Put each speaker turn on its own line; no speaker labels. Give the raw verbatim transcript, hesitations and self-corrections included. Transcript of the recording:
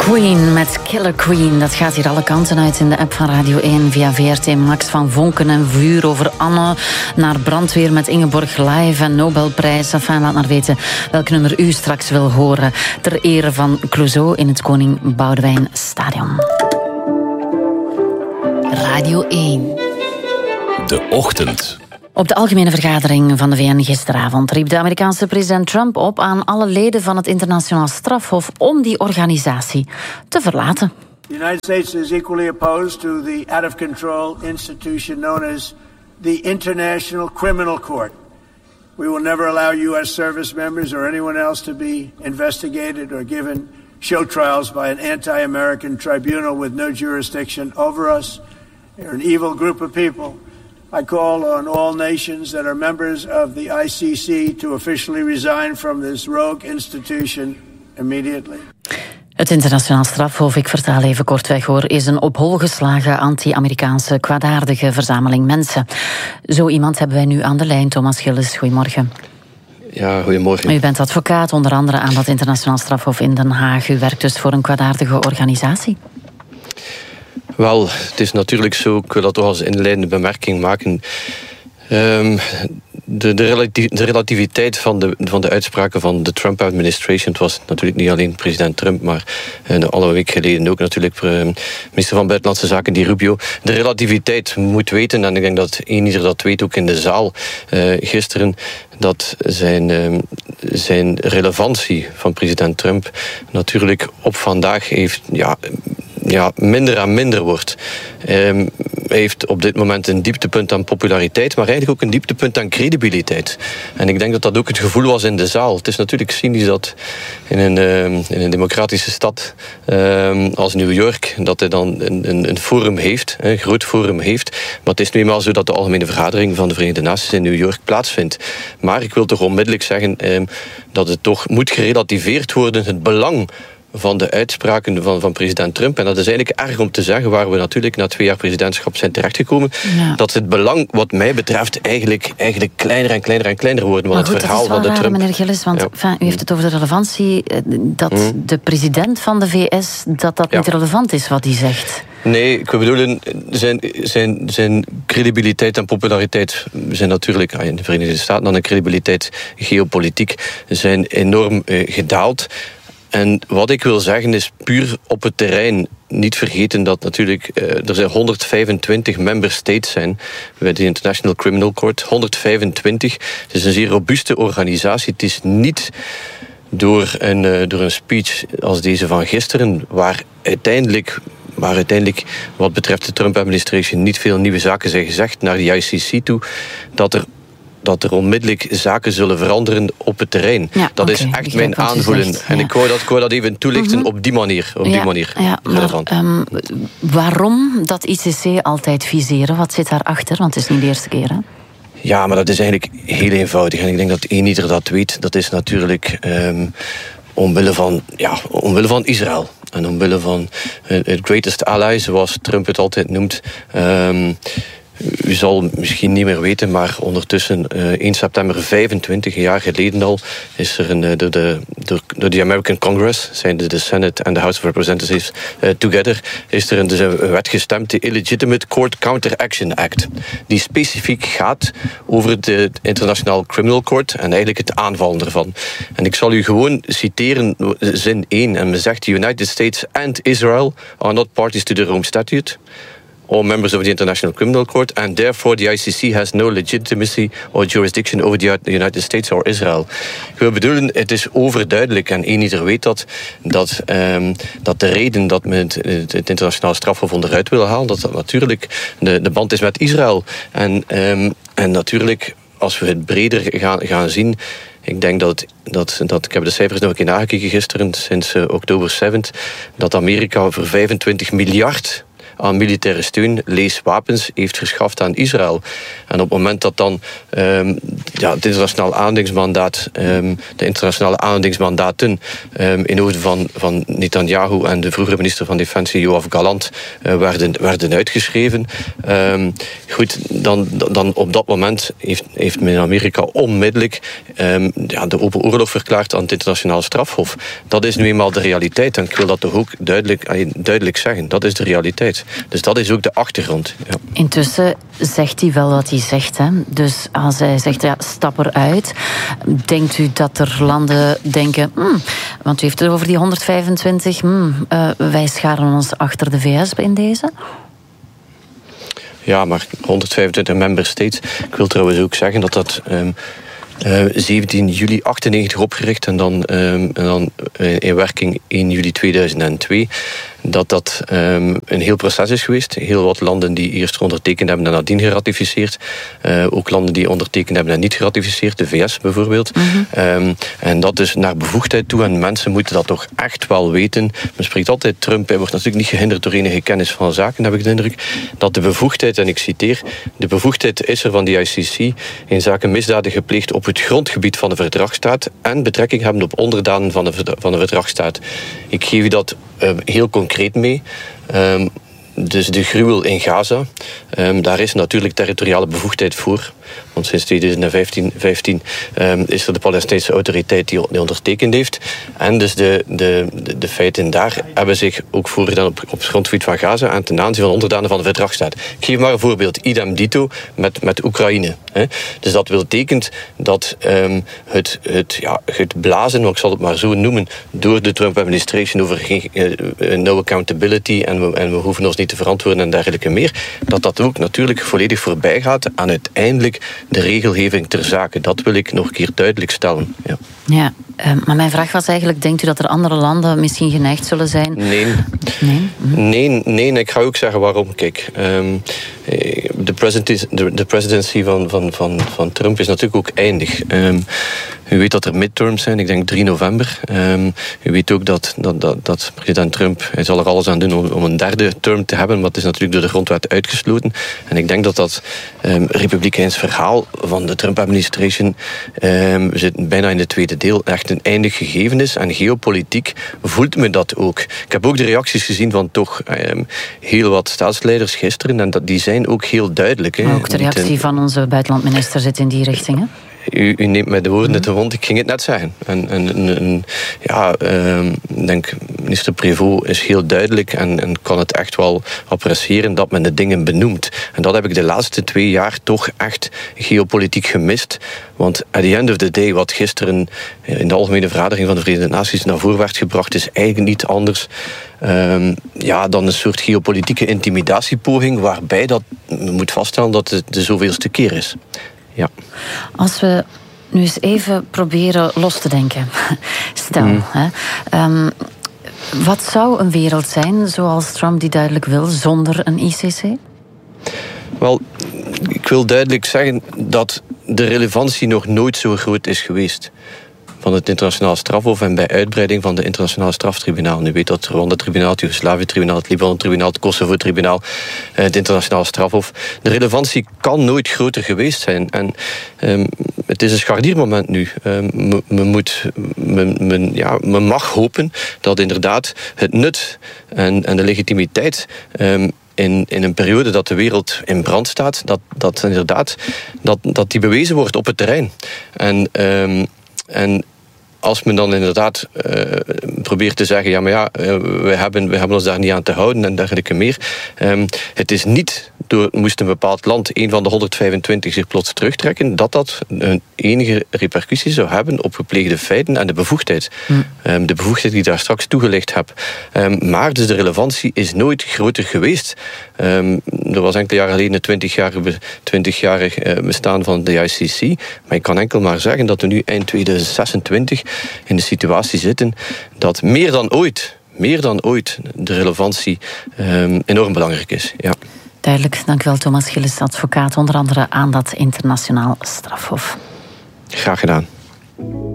Queen met Killer Queen. Dat gaat hier alle kanten uit in de app van Radio één via V R T Max. Van vonken en vuur over Anne naar brandweer met Ingeborg live en Nobelprijs. Enfin, laat maar weten welk nummer u straks wil horen. Ter ere van Clouseau in het Koning Boudewijn Stadion. Radio één.
De Ochtend.
Op de algemene vergadering van de V N gisteravond riep de Amerikaanse president Trump op aan alle leden van het internationaal strafhof om die organisatie te verlaten.
The United States is equally opposed to the out-of-control institution known as the International Criminal Court. We will never allow U S service members or anyone else to be investigated or given show trials by an anti-American tribunal with no jurisdiction over us. They're an evil group of people. I call on all nations that are members of the I C C to officially resign from this rogue institution immediately.
Het internationaal strafhof, ik vertaal even kortweg hoor, is een op hol geslagen anti-Amerikaanse kwaadaardige verzameling mensen. Zo iemand hebben wij nu aan de lijn. Thomas Gillis, goedemorgen.
Ja, goedemorgen.
U bent advocaat, onder andere aan dat internationaal strafhof in Den Haag. U werkt dus voor een kwaadaardige organisatie.
Wel, het is natuurlijk zo, ik wil dat toch als inleidende bemerking maken. Um, de, de, relati- de relativiteit van de, van de uitspraken van de Trump-administration, het was natuurlijk niet alleen president Trump, maar uh, alle week geleden ook natuurlijk uh, minister van Buitenlandse Zaken Di Rubio. De relativiteit moet weten, en ik denk dat een ieder dat weet ook in de zaal uh, gisteren, dat zijn, uh, zijn relevantie van president Trump natuurlijk op vandaag heeft, ja, ja, minder en minder wordt. Um, hij heeft op dit moment een dieptepunt aan populariteit, maar eigenlijk ook een dieptepunt aan credibiliteit. En ik denk dat dat ook het gevoel was in de zaal. Het is natuurlijk cynisch dat in een, um, in een democratische stad um, als New York, dat hij dan een, een, een forum heeft, een groot forum heeft. Maar het is nu eenmaal zo dat de Algemene Vergadering van de Verenigde Naties in New York plaatsvindt. Maar ik wil toch onmiddellijk zeggen um, dat het toch moet gerelativeerd worden, het belang van de uitspraken van, van president Trump. En dat is eigenlijk erg om te zeggen, waar we natuurlijk na twee jaar presidentschap zijn terechtgekomen, ja. dat het belang wat mij betreft eigenlijk, eigenlijk kleiner en kleiner en kleiner worden. Want
goed,
het verhaal
dat is wel
van de
raar,
Trump...
meneer Gillis, want
ja.
enfin, u heeft het over de relevantie, dat hmm. de president van de V S, dat dat
ja.
niet relevant is wat hij zegt.
Nee, ik bedoel, zijn, zijn, zijn credibiliteit en populariteit zijn natuurlijk, in de Verenigde Staten dan een credibiliteit geopolitiek, zijn enorm uh, gedaald. En wat ik wil zeggen is puur op het terrein niet vergeten dat natuurlijk uh, er zijn honderdvijfentwintig member states zijn bij de International Criminal Court. honderdvijfentwintig. Het is een zeer robuuste organisatie. Het is niet door een, uh, door een speech als deze van gisteren, waar uiteindelijk, waar uiteindelijk wat betreft de Trump-administration niet veel nieuwe zaken zijn gezegd naar de I C C toe, dat er dat er onmiddellijk zaken zullen veranderen op het terrein. Ja, dat okay, is echt mijn aanvoelen. Zegt, ja. En ik wou dat, ik wou dat even toelichten mm-hmm. op die manier. Op ja, die manier
ja,
relevant.
Maar, um, waarom dat I C C altijd viseren? Wat zit daarachter? Want het is niet de eerste keer, hè?
Ja, maar dat is eigenlijk heel eenvoudig. En ik denk dat een ieder dat weet. Dat is natuurlijk um, omwille van, ja, omwille van Israël. En omwille van het uh, greatest ally, zoals Trump het altijd noemt. Um, U zal misschien niet meer weten, maar ondertussen uh, één september vijfentwintig, een jaar geleden al, is er een, uh, door, de, door, door de American Congress, zijn de, de Senate en de House of Representatives uh, together, is er een, dus een wet gestemd, de Illegitimate Court Counteraction Act, die specifiek gaat over de International Criminal Court en eigenlijk het aanvallen ervan. En ik zal u gewoon citeren, zin één, en men zegt: The United States and Israel are not parties to the Rome Statute, all members of the International Criminal Court, and therefore the I C C has no legitimacy or jurisdiction over the United States or Israel. Ik wil bedoelen, het is overduidelijk, en eenieder weet dat, dat, um, dat de reden dat men het, het internationaal strafhof onderuit wil halen, dat dat natuurlijk de, de band is met Israël. En, um, en natuurlijk, als we het breder gaan, gaan zien, ik denk dat, dat, dat, ik heb de cijfers nog een keer nagekeken gisteren, sinds uh, oktober zevende, dat Amerika voor vijfentwintig miljard aan militaire steun, lees wapens, heeft verschaft aan Israël. En op het moment dat dan um, ja, het internationaal aanhoudingsmandaat, um, de internationale aanhoudingsmandaten um, in orde van, van Netanyahu en de vroegere minister van Defensie Yoav Gallant uh, werden, werden uitgeschreven, um, goed, dan, dan op dat moment heeft, heeft men in Amerika onmiddellijk um, ja, de open oorlog verklaard aan het internationaal strafhof. Dat is nu eenmaal de realiteit en ik wil dat toch ook duidelijk, duidelijk zeggen. Dat is de realiteit. Dus dat is ook de achtergrond. Ja.
Intussen zegt hij wel wat hij zegt. Hè? Dus als hij zegt, ja, stap eruit. Denkt u dat er landen denken, hmm, want u heeft het over die honderdvijfentwintig, hmm, uh, wij scharen ons achter de V S in deze?
Ja, maar honderdvijfentwintig member states. Ik wil trouwens ook zeggen dat dat Um, Uh, zeventien juli achtennegentig opgericht en dan, um, en dan uh, in werking één juli tweeduizend twee. Dat dat um, een heel proces is geweest. Heel wat landen die eerst ondertekend hebben en nadien geratificeerd. Uh, ook landen die ondertekend hebben en niet geratificeerd. De V S bijvoorbeeld. Mm-hmm. Um, en dat dus naar bevoegdheid toe. En mensen moeten dat toch echt wel weten. Men spreekt altijd Trump. Hij wordt natuurlijk niet gehinderd door enige kennis van zaken, heb ik de indruk. Dat de bevoegdheid, en ik citeer, de bevoegdheid is er van de I C C in zaken misdaden gepleegd op het grondgebied van de verdragsstaat en betrekking hebben op onderdanen van de, van de verdragsstaat. Ik geef u dat uh, heel concreet mee. Um, dus de gruwel in Gaza, um, daar is natuurlijk territoriale bevoegdheid voor. Want sinds tweeduizend vijftien, vijftien um, is er de Palestijnse autoriteit die, die ondertekend heeft. En dus de, de, de, de feiten daar hebben zich ook voorgedaan op, op het grondgebied van Gaza en ten aanzien van onderdanen van de verdragsstaat. Ik geef maar een voorbeeld. Idem dito met, met Oekraïne. Hè. Dus dat betekent dat um, het, het, ja, het blazen, ik zal het maar zo noemen, door de Trump-administration over geen, uh, no accountability en we, en we hoeven ons niet te verantwoorden en dergelijke meer, dat dat ook natuurlijk volledig voorbij gaat aan uiteindelijk de regelgeving ter zake. Dat wil ik nog een keer duidelijk stellen. Ja,
ja uh, maar mijn vraag was eigenlijk, denkt u dat er andere landen misschien geneigd zullen zijn?
Nee.
Nee, hm.
nee, nee, ik ga ook zeggen waarom. Kijk, um, de, presidency, de, de presidency van, van, van, van Trump is natuurlijk ook eindig. Um, u weet dat er midterms zijn, ik denk drie november. Um, u weet ook dat, dat, dat, dat president Trump, hij zal er alles aan doen om, om een derde term te hebben, maar het is natuurlijk door de grondwet uitgesloten. En ik denk dat dat um, republikeins verhaal van de Trump-administration um, zit bijna in het tweede deel echt een eindig gegeven is. En geopolitiek voelt me dat ook. Ik heb ook de reacties gezien van toch um, heel wat staatsleiders gisteren en dat, die zijn ook heel duidelijk. Hè.
Ook de reactie Niet, van onze buitenlandminister zit in die richting, hè?
U, u neemt mij de woorden uit de mond, ik ging het net zeggen. En, en, en ja, uh, ik denk, minister Prévost is heel duidelijk en, en kan het echt wel appreciëren dat men de dingen benoemt. En dat heb ik de laatste twee jaar toch echt geopolitiek gemist. Want at the end of the day, wat gisteren in de algemene vergadering van de Verenigde Naties naar voren werd gebracht, is eigenlijk niet anders um, ja, dan een soort geopolitieke intimidatiepoging, waarbij dat, men moet vaststellen dat het de zoveelste keer is. Ja.
Als we nu eens even proberen los te denken. Stel, mm. hè, um, wat zou een wereld zijn zoals Trump die duidelijk wil, zonder een I C C?
Wel, ik wil duidelijk zeggen dat de relevantie nog nooit zo groot is geweest van het internationaal strafhof en bij uitbreiding van de internationale straftribunaal. Nu weet dat het Rwanda-tribunaal, het Joegoslavië-tribunaal, het Libanon-tribunaal, het Kosovo-tribunaal, het internationaal strafhof. De relevantie kan nooit groter geweest zijn. En um, het is een scharniermoment nu. Um, men, moet, men, men, ja, men mag hopen dat inderdaad het nut en, en de legitimiteit Um, In, in een periode dat de wereld in brand staat, dat, dat inderdaad dat, dat die bewezen wordt op het terrein. En, um, en als men dan inderdaad uh, probeert te zeggen, ja, maar ja, uh, we, hebben, we hebben ons daar niet aan te houden en dergelijke meer. Um, het is niet door, moest een bepaald land, een van de honderdvijfentwintig, zich plots terugtrekken, dat dat een enige repercussie zou hebben op gepleegde feiten en de bevoegdheid. Hmm. Um, de bevoegdheid die ik daar straks toegelicht heb. Um, maar dus de relevantie is nooit groter geweest. Um, er was enkele jaren geleden een twintigjarig uh, bestaan van de I C C. Maar ik kan enkel maar zeggen dat we nu eind tweeduizend zesentwintig in de situatie zitten dat meer dan ooit, meer dan ooit de relevantie um, enorm belangrijk is. Ja.
Duidelijk, dank u wel, Thomas Gillis, advocaat onder andere aan dat internationaal strafhof.
Graag gedaan.